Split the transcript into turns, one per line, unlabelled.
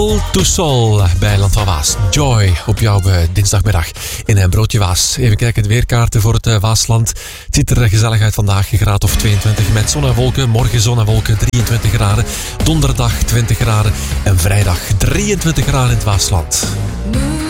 To Sol bij Land van Waas. Joy op jouw dinsdagmiddag in een broodje Waas. Even kijken, de weerkaarten voor het Waasland. Het ziet er gezellig uit vandaag, een graad of 22 met zon en wolken. Morgen zon en wolken, 23 graden. Donderdag 20 graden en vrijdag 23 graden in het Waasland.